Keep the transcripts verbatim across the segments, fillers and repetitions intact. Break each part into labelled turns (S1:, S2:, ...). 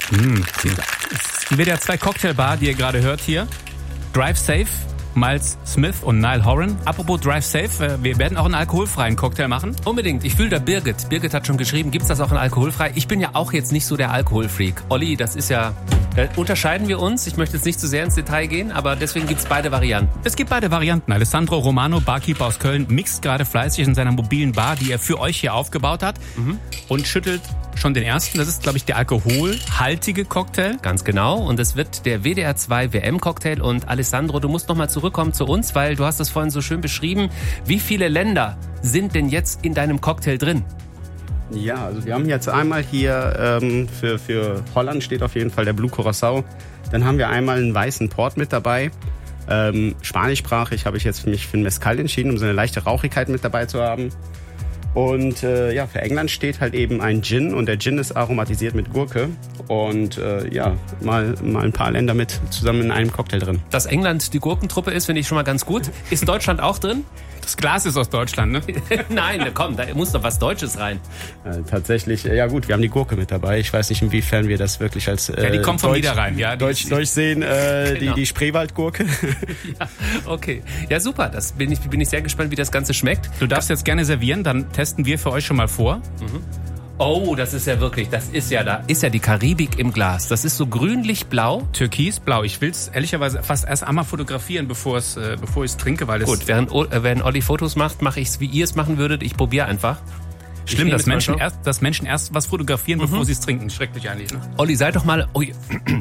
S1: Mm. Die W D R zwei Cocktailbar, die ihr gerade hört hier. Drive Safe, Miles Smith und Niall Horan. Apropos Drive Safe, wir werden auch einen alkoholfreien Cocktail machen.
S2: Unbedingt. Ich fühle da Birgit. Birgit hat schon geschrieben, gibt's das auch in alkoholfrei? Ich bin ja auch jetzt nicht so der Alkoholfreak. Olli, das ist ja... Da unterscheiden wir uns. Ich möchte jetzt nicht zu sehr ins Detail gehen, aber deswegen gibt's beide Varianten.
S1: Es gibt beide Varianten. Alessandro Romano, Barkeeper aus Köln, mixt gerade fleißig in seiner mobilen Bar, die er für euch hier aufgebaut hat, mhm. und schüttelt schon den ersten. Das ist, glaube ich, der alkoholhaltige Cocktail.
S2: Ganz genau. Und es wird der W D R zwei W M-Cocktail. Und Alessandro, du musst noch mal zurückkommen zu uns, weil du hast das vorhin so schön beschrieben. Wie viele Länder sind denn jetzt in deinem Cocktail drin?
S3: Ja, also wir haben jetzt einmal hier ähm, für, für Holland steht auf jeden Fall der Blue Curaçao. Dann haben wir einmal einen weißen Port mit dabei. Ähm, Spanischsprachig habe ich jetzt für mich für einen Mezcal entschieden, um so eine leichte Rauchigkeit mit dabei zu haben. Und äh, ja, für England steht halt eben ein Gin und der Gin ist aromatisiert mit Gurke. Und äh, ja, mal, mal ein paar Länder mit zusammen in einem Cocktail drin.
S2: Dass England die Gurkentruppe ist, finde ich schon mal ganz gut. Ist Deutschland auch drin?
S1: Das Glas ist aus Deutschland, ne?
S2: Nein, komm, da muss doch was Deutsches rein.
S3: Äh, tatsächlich, ja gut, wir haben die Gurke mit dabei. Ich weiß nicht, inwiefern wir das wirklich als äh,
S1: ja, die kommt von
S3: Deutsch,
S1: Niederrhein, ja,
S3: Deutsch, Deutsch sehen, äh, genau. die, die Spreewaldgurke.
S2: Ja, okay. Ja, super. Das bin ich, bin ich sehr gespannt, wie das Ganze schmeckt.
S1: Du darfst jetzt gerne servieren, dann testen wir für euch schon mal vor.
S2: Mhm. Oh, das ist ja wirklich, das ist ja, da ist ja die Karibik im Glas. Das ist so grünlich-blau.
S1: Türkisblau. Ich will es ehrlicherweise fast erst einmal fotografieren, bevor es, äh, bevor ich es trinke, weil es...
S2: Gut, während, äh, wenn Olli Fotos macht, mache ich es, wie ihr es machen würdet. Ich probiere einfach.
S1: Schlimm, dass Menschen, erst, dass Menschen erst was fotografieren, mhm. bevor sie es trinken. Schrecklich eigentlich, ne?
S2: Olli, sei doch mal... Oh,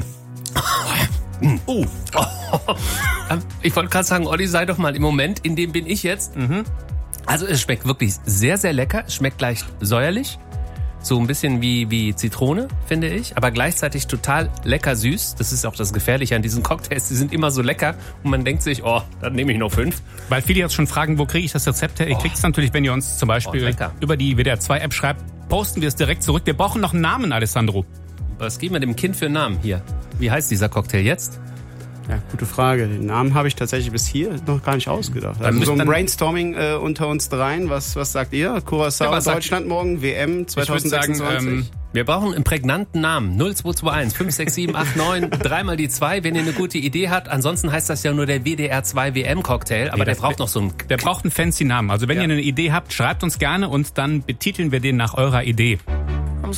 S2: oh. Ich wollte gerade sagen, Olli, sei doch mal im Moment, in dem bin ich jetzt. Mhm. Also es schmeckt wirklich sehr, sehr lecker. Es schmeckt leicht säuerlich. So ein bisschen wie, wie Zitrone, finde ich, aber gleichzeitig total lecker süß. Das ist auch das Gefährliche an diesen Cocktails. Die sind immer so lecker und man denkt sich, oh, dann nehme ich noch fünf.
S1: Weil viele jetzt schon fragen, wo kriege ich das Rezept her? Ihr oh. kriegt es natürlich, wenn ihr uns zum Beispiel oh, über die W D R zwei App schreibt, posten wir es direkt zurück. Wir brauchen noch einen Namen, Alessandro.
S2: Was geben wir dem Kind für einen Namen hier? Wie heißt dieser Cocktail jetzt?
S3: Ja, gute Frage. Den Namen habe ich tatsächlich bis hier noch gar nicht ausgedacht. Also so ein Brainstorming äh, unter uns dreien. Was, was sagt ihr? Curaçao, ja, Deutschland morgen, W M zwanzig sechsundzwanzig?
S2: Ich würde sagen, ähm, wir brauchen einen prägnanten Namen. null zwei zwei eins fünf sechs sieben acht neun, dreimal die zwei, wenn ihr eine gute Idee habt. Ansonsten heißt das ja nur der W D R zwei W M-Cocktail, aber nee, der, der braucht noch so einen...
S1: Der braucht einen fancy Namen. Also wenn ja. ihr eine Idee habt, schreibt uns gerne und dann betiteln wir den nach eurer Idee.